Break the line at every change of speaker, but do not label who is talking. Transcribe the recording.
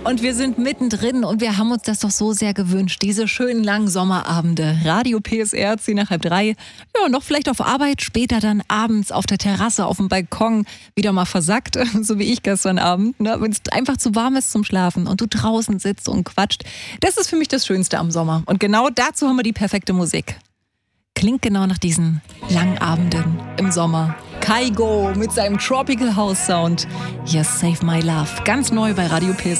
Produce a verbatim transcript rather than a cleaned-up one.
Und wir sind mittendrin und wir haben uns das doch so sehr gewünscht. Diese schönen langen Sommerabende. Radio P S R, zehn nach halb drei. Ja, noch vielleicht auf Arbeit, später dann abends auf der Terrasse, auf dem Balkon. Wieder mal versackt, so wie ich gestern Abend. Ne? Wenn es einfach zu warm ist zum Schlafen und du draußen sitzt und quatscht. Das ist für mich das Schönste am Sommer. Und genau dazu haben wir die perfekte Musik. Klingt genau nach diesen langen Abenden im Sommer. Kygo mit seinem Tropical House Sound. Hier Save My Love. Ganz neu bei Radio P S R.